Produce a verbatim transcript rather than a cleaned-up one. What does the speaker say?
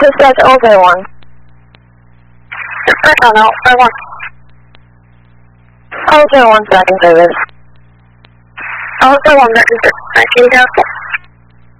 dispatch L J one. Dispatch on L J one. L J one second service. L J one, that is dispatching Delta.